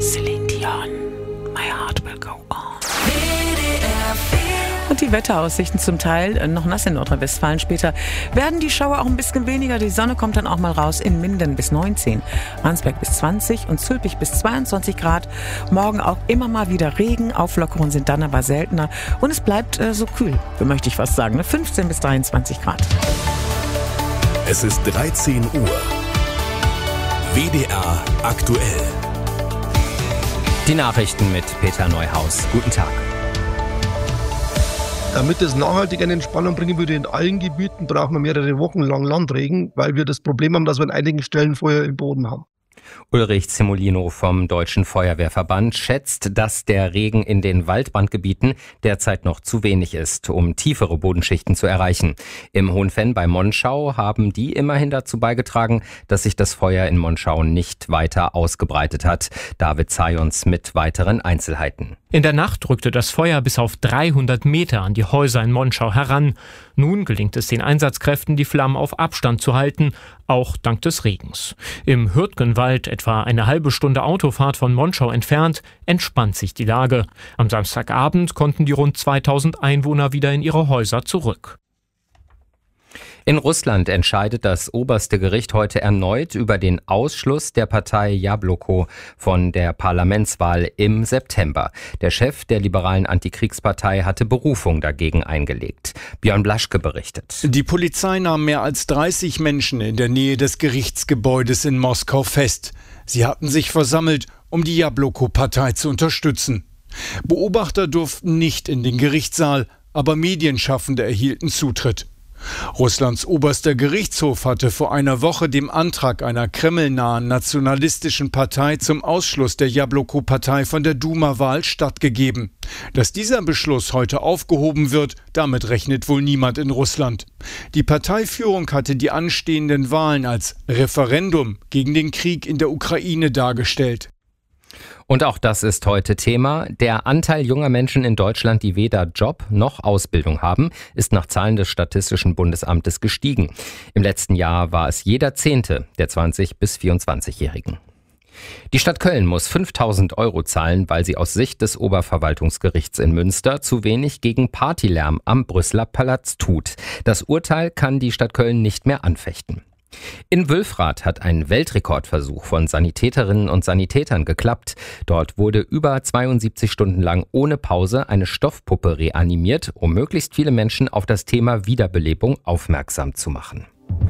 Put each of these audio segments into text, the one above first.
Celine Dion, My Heart Will Go On. Und die Wetteraussichten zum Teil noch nass in Nordrhein-Westfalen. Später werden die Schauer auch ein bisschen weniger. Die Sonne kommt dann auch mal raus in Minden bis 19, Arnsberg bis 20 und Zülpich bis 22 Grad. Morgen auch immer mal wieder Regen. Auflockerungen sind dann aber seltener. Und es bleibt so kühl, möchte ich fast sagen. 15 bis 23 Grad. Es ist 13 Uhr. WDR aktuell. Die Nachrichten mit Peter Neuhaus. Guten Tag. Damit es nachhaltig eine Entspannung bringen würde in allen Gebieten, brauchen wir mehrere Wochen lang Landregen, weil wir das Problem haben, dass wir an einigen Stellen Feuer im Boden haben. Ulrich Zemolino vom Deutschen Feuerwehrverband schätzt, dass der Regen in den Waldbrandgebieten derzeit noch zu wenig ist, um tiefere Bodenschichten zu erreichen. Im Hohenfenn bei Monschau haben die immerhin dazu beigetragen, dass sich das Feuer in Monschau nicht weiter ausgebreitet hat. David Zajons mit weiteren Einzelheiten. In der Nacht rückte das Feuer bis auf 300 Meter an die Häuser in Monschau heran. Nun gelingt es den Einsatzkräften, die Flammen auf Abstand zu halten, auch dank des Regens. Im Hürtgenwald, etwa eine halbe Stunde Autofahrt von Monschau entfernt, entspannt sich die Lage. Am Samstagabend konnten die rund 2000 Einwohner wieder in ihre Häuser zurück. In Russland entscheidet das oberste Gericht heute erneut über den Ausschluss der Partei Jabloko von der Parlamentswahl im September. Der Chef der liberalen Antikriegspartei hatte Berufung dagegen eingelegt. Björn Blaschke berichtet. Die Polizei nahm mehr als 30 Menschen in der Nähe des Gerichtsgebäudes in Moskau fest. Sie hatten sich versammelt, um die Jabloko-Partei zu unterstützen. Beobachter durften nicht in den Gerichtssaal, aber Medienschaffende erhielten Zutritt. Russlands oberster Gerichtshof hatte vor einer Woche dem Antrag einer kremlnahen nationalistischen Partei zum Ausschluss der Jabloko-Partei von der Duma-Wahl stattgegeben. Dass dieser Beschluss heute aufgehoben wird, damit rechnet wohl niemand in Russland. Die Parteiführung hatte die anstehenden Wahlen als Referendum gegen den Krieg in der Ukraine dargestellt. Und auch das ist heute Thema. Der Anteil junger Menschen in Deutschland, die weder Job noch Ausbildung haben, ist nach Zahlen des Statistischen Bundesamtes gestiegen. Im letzten Jahr war es jeder Zehnte der 20- bis 24-Jährigen. Die Stadt Köln muss 5.000 € zahlen, weil sie aus Sicht des Oberverwaltungsgerichts in Münster zu wenig gegen Partylärm am Brüsseler Palast tut. Das Urteil kann die Stadt Köln nicht mehr anfechten. In Wülfrath hat ein Weltrekordversuch von Sanitäterinnen und Sanitätern geklappt. Dort wurde über 72 Stunden lang ohne Pause eine Stoffpuppe reanimiert, um möglichst viele Menschen auf das Thema Wiederbelebung aufmerksam zu machen.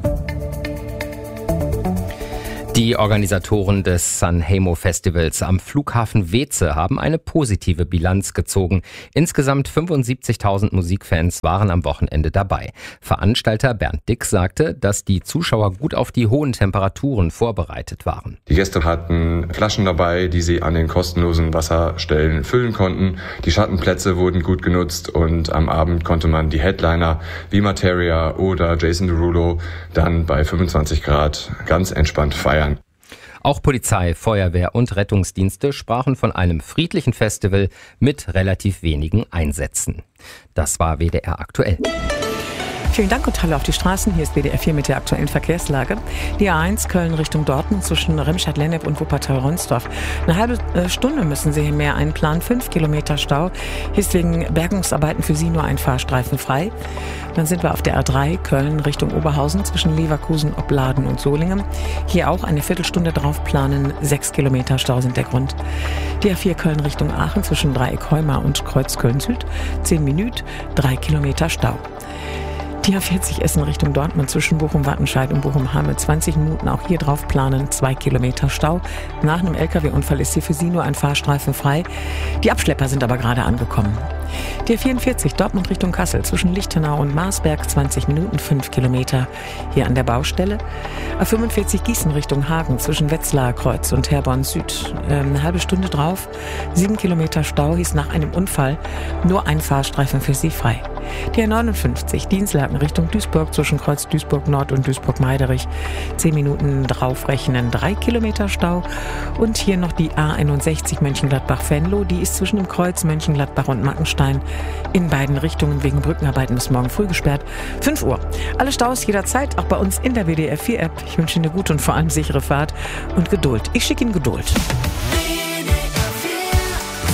Die Organisatoren des Sanremo Festivals am Flughafen Weeze haben eine positive Bilanz gezogen. Insgesamt 75.000 Musikfans waren am Wochenende dabei. Veranstalter Bernd Dick sagte, dass die Zuschauer gut auf die hohen Temperaturen vorbereitet waren. Die Gäste hatten Flaschen dabei, die sie an den kostenlosen Wasserstellen füllen konnten. Die Schattenplätze wurden gut genutzt und am Abend konnte man die Headliner wie Materia oder Jason Derulo dann bei 25 Grad ganz entspannt feiern. Auch Polizei, Feuerwehr und Rettungsdienste sprachen von einem friedlichen Festival mit relativ wenigen Einsätzen. Das war WDR aktuell. Vielen Dank und hallo auf die Straßen. Hier ist WDR 4 mit der aktuellen Verkehrslage. Die A1 Köln Richtung Dortmund zwischen Remscheid-Lennep und Wuppertal-Ronsdorf. Eine halbe Stunde müssen Sie hier mehr einplanen. 5 Kilometer Stau. Hier ist wegen Bergungsarbeiten für Sie nur ein Fahrstreifen frei. Dann sind wir auf der A3 Köln Richtung Oberhausen zwischen Leverkusen, Opladen und Solingen. Hier auch eine Viertelstunde drauf planen. 6 Kilometer Stau sind der Grund. Die A4 Köln Richtung Aachen zwischen Dreieck Heumar und Kreuz Köln Süd. 10 Minuten, 3 Kilometer Stau. Die A40 Essen Richtung Dortmund zwischen Bochum-Wattenscheid und Bochum-Hamme. 20 Minuten auch hier drauf planen, 2 Kilometer Stau. Nach einem LKW-Unfall ist hier für Sie nur ein Fahrstreifen frei. Die Abschlepper sind aber gerade angekommen. Die A44 Dortmund Richtung Kassel zwischen Lichtenau und Marsberg. 20 Minuten, 5 Kilometer hier an der Baustelle. A45 Gießen Richtung Hagen zwischen Wetzlar Kreuz und Herborn Süd. Eine halbe Stunde drauf. 7 Kilometer Stau, hieß nach einem Unfall nur ein Fahrstreifen für Sie frei. Die A59 Dienstlaken Richtung Duisburg zwischen Kreuz Duisburg Nord und Duisburg Meiderich. 10 Minuten draufrechnen, 3 Kilometer Stau. Und hier noch die A61 Mönchengladbach-Venlo. Die ist zwischen dem Kreuz Mönchengladbach und Mackenstein in beiden Richtungen wegen Brückenarbeiten bis morgen früh gesperrt. 5 Uhr. Alle Staus jederzeit, auch bei uns in der WDR 4 App. Ich wünsche Ihnen eine gute und vor allem sichere Fahrt und Geduld. Ich schicke Ihnen Geduld.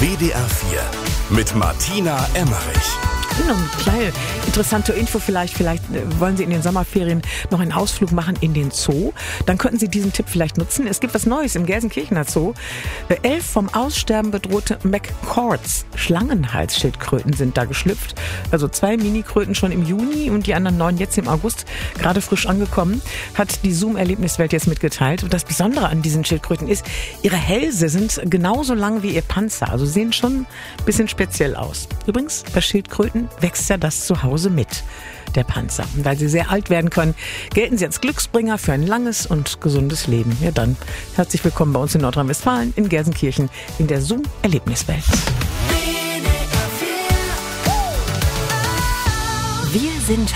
WDR 4 mit Martina Emmerich. Noch eine kleine interessante Info vielleicht wollen Sie in den Sommerferien noch einen Ausflug machen in den Zoo. Dann könnten Sie diesen Tipp vielleicht nutzen. Es gibt was Neues im Gelsenkirchener Zoo. 11 vom Aussterben bedrohte McCords Schlangenhalsschildkröten sind da geschlüpft. Also 2 Minikröten schon im Juni und die anderen 9 jetzt im August, gerade frisch angekommen, hat die Zoom-Erlebniswelt jetzt mitgeteilt. Und das Besondere an diesen Schildkröten ist, ihre Hälse sind genauso lang wie ihr Panzer. Also sehen schon ein bisschen speziell aus. Übrigens, bei Schildkröten wächst ja das zu Hause mit, der Panzer. Und weil sie sehr alt werden können, gelten sie als Glücksbringer für ein langes und gesundes Leben. Ja dann, herzlich willkommen bei uns in Nordrhein-Westfalen, in Gelsenkirchen, in der Zoom-Erlebniswelt. Wir sind